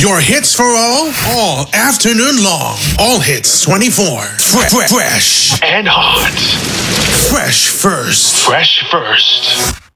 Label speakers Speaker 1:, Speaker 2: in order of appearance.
Speaker 1: Your hits for all afternoon long. All hits 24. Fresh
Speaker 2: and hot.
Speaker 1: Fresh first.
Speaker 2: Fresh first.